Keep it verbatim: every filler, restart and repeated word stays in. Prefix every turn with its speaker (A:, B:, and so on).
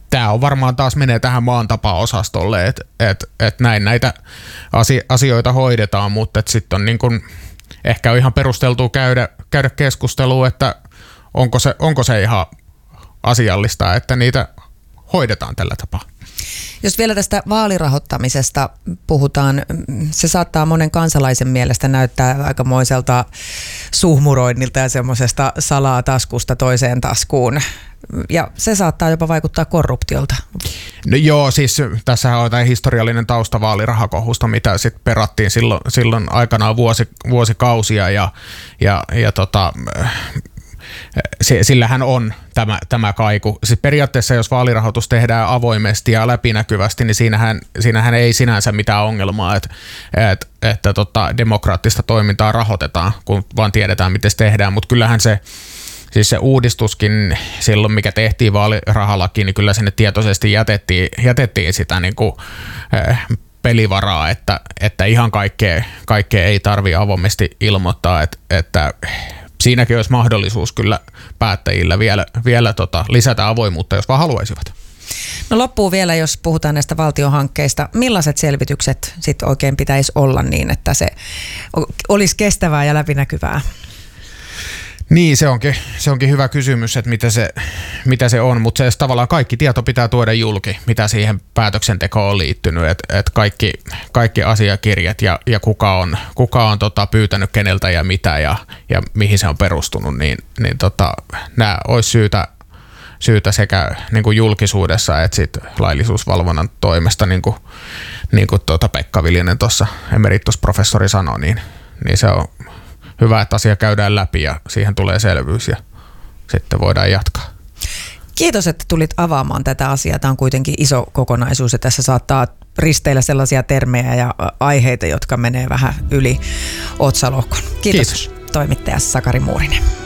A: tämä on varmaan taas menee tähän maan tapa-osastolle, että et, et näin näitä asioita hoidetaan, mutta sitten on niin kun, ehkä on ihan perusteltua käydä, käydä keskustelua, että onko se, onko se ihan asiallista, että niitä hoidetaan tällä tapaa.
B: Jos vielä tästä vaalirahoittamisesta puhutaan, se saattaa monen kansalaisen mielestä näyttää aikamoiselta suhmuroinnilta ja semmoisesta salaa taskusta toiseen taskuun. Ja se saattaa jopa vaikuttaa korruptiolta.
A: No joo, siis tässähän on tämä historiallinen tausta vaalirahakohusta, mitä sitten perattiin silloin, silloin aikanaan vuosi, vuosikausia ja, ja, ja tota, sillähän on tämä, tämä kaiku. Siis periaatteessa jos vaalirahoitus tehdään avoimesti ja läpinäkyvästi, niin siinähän, siinähän ei sinänsä mitään ongelmaa, että, että, että tota, demokraattista toimintaa rahoitetaan, kun vaan tiedetään, miten se tehdään, mutta kyllähän se Siis se uudistuskin silloin, mikä tehtiin vaalirahalakiin, niin kyllä sinne tietoisesti jätettiin, jätettiin sitä niin kuin, äh, pelivaraa, että, että ihan kaikkea, kaikkea ei tarvitse avoimesti ilmoittaa, että, että siinäkin olisi mahdollisuus kyllä päättäjillä vielä, vielä tota, lisätä avoimuutta, jos vaan haluaisivat.
B: No loppuu vielä, jos puhutaan näistä valtionhankkeista. Millaiset selvitykset sitten oikein pitäisi olla niin, että se olisi kestävää ja läpinäkyvää?
A: Niin, se onkin, se onkin hyvä kysymys, että mitä se, mitä se on, mutta se tavallaan kaikki tieto pitää tuoda julki, mitä siihen päätöksentekoon on liittynyt, että et kaikki, kaikki asiakirjat ja, ja kuka on, kuka on tota, pyytänyt keneltä ja mitä ja, ja mihin se on perustunut, niin, niin tota, nämä olisi syytä, syytä sekä niin kuin julkisuudessa että sit laillisuusvalvonnan toimesta, niin kuin, niin kuin tuota Pekka Viljanen tuossa emeritusprofessori sanoi, niin, niin se on hyvä, että asia käydään läpi ja siihen tulee selvyys ja sitten voidaan jatkaa.
B: Kiitos, että tulit avaamaan tätä asiaa. Tämä on kuitenkin iso kokonaisuus ja tässä saattaa risteillä sellaisia termejä ja aiheita, jotka menee vähän yli otsalohkon. Kiitos, Kiitos. Toimittaja Sakari Muurinen.